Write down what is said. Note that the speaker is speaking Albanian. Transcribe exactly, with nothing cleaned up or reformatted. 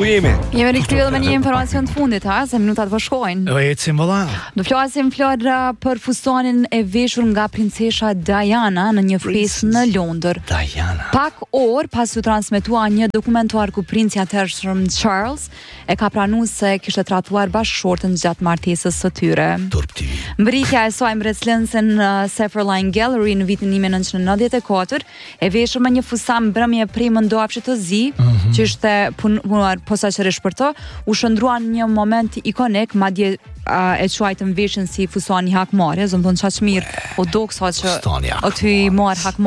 jemi? Jemi rikthyer me një informacion të fundit, ha, se minutat po shkojnë. O ecim valla. Do flasim Flora për fustanin e veshur nga princesha Diana në një festë në Londër. Diana. Pak orë pas u transmetua një dokumentar ku princi atëhershëm Charles e ka pranuar se kishte tratuar bashkëshortën gjatë martesës së tyre. Turp ti. Mbritja e saj mbretëslënse në Safrline Gallery në vitin nineteen ninety-four e veshur me një fustan mbrëmje prej mëndofshit të zi, mm-hmm. që ishte punuar posaçërisht për të, u shndrua në një moment ikonik, madje uh, e quajtën veshën si fustani hakmarrje, do të thonë çaq mirë u duk sa që aty marr hakmarrje.